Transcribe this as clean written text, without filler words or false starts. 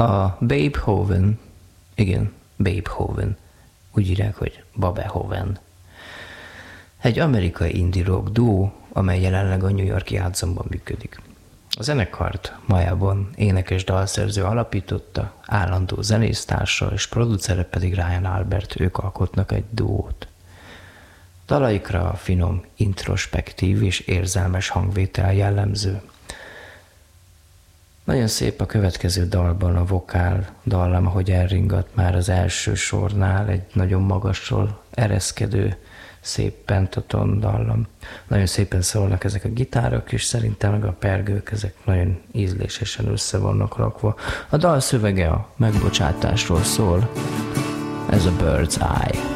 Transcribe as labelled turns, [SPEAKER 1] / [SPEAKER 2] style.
[SPEAKER 1] A Beethoven, igen, Beethoven, úgy írják, hogy Babehoven. Egy amerikai indie rock duó, amely jelenleg a New York-i Hudsonban működik. A zenekart Majában énekes dalszerző alapította, állandó zenésztársa és producere pedig Ryan Albert, ők alkotnak egy duót. Dalaikra a finom, introspektív és érzelmes hangvétel jellemző. Nagyon szép a következő dalban a vokál dallam, ahogy elringat már az első sornál, egy nagyon magasról ereszkedő, szép pentaton dallam. Nagyon szépen szólnak ezek a gitárok, és szerintem meg a pergők, ezek nagyon ízlésesen össze vannak rakva. A dal szövege a megbocsátásról szól, ez a Bird's Eye.